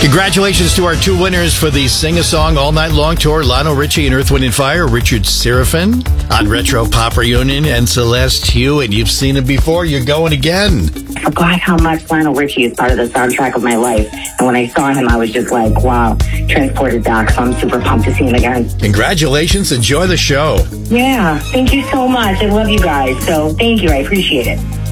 Congratulations to our two winners for the Sing a Song All Night Long tour, Lionel Richie and Earth, Wind & Fire, Richard Seraphin on Retro Pop Reunion, and Celeste Hewitt. You've seen it before. You're going again. I forgot how much Lionel Richie is part of the soundtrack of my life. And when I saw him, I was just like, wow, transported back. So I'm super pumped to see him again. Congratulations. Enjoy the show. Yeah. Thank you so much. I love you guys. So thank you. I appreciate it.